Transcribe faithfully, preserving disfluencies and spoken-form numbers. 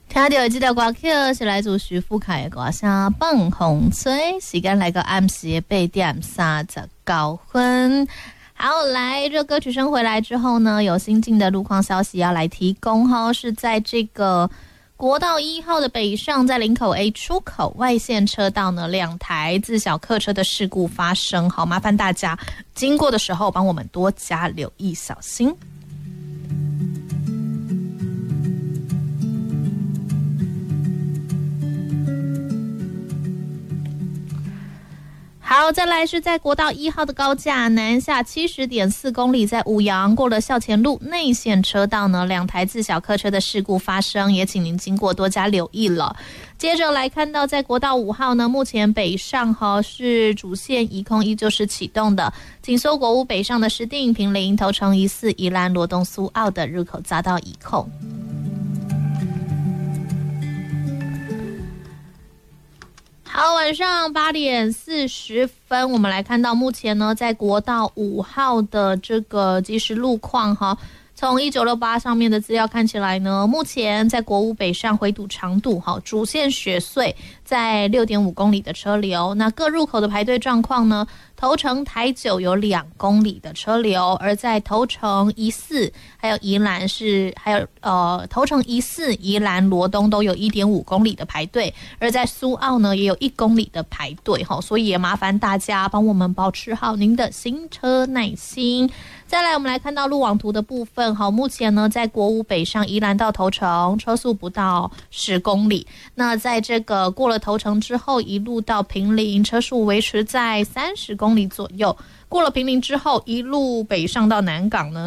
聽到這條歌曲是來自徐富凱的歌聲《放風吹》，時間來到暗時八點三十九分。好，來這歌曲聲回來之後呢，有新進的路況消息要來提供哈，是在這個國道一號的北上，在林口 A 出口外線車道呢，兩台自小客車的事故發生，好，麻煩大家經過的時候幫我們多加留意小心。好，再来是在国道一号的高架南下七十点四公里，在五杨过了校前路内线车道呢，两台自小客车的事故发生，也请您经过多加留意了。接着来看到在国道五号呢，目前北上哈是主线移空依旧是启动的，紧缩国五北上的石碇、坪林、头城、宜四、宜兰、罗东、苏澳的入口匝道移空。好，晚上八点四十分，我们来看到目前呢，在国道五号的这个即时路况哈。从一九六八上面的资料看起来呢，目前在国五北上回堵长度哈，主线雪隧在 六点五公里的车流，那各入口的排队状况呢，头城台九有两公里的车流，而在头城宜四还有宜兰是还有呃头城宜四、宜兰、罗东都有 一点五公里的排队，而在苏澳呢也有一公里的排队哈，所以也麻烦大家帮我们保持好您的行车耐心。再来我们来看到路网图的部分，好，目前呢在国五北上宜兰到头城车速不到十公里，那在这个过了头城之后一路到坪林车速维持在三十公里左右，过了坪林之后一路北上到南港呢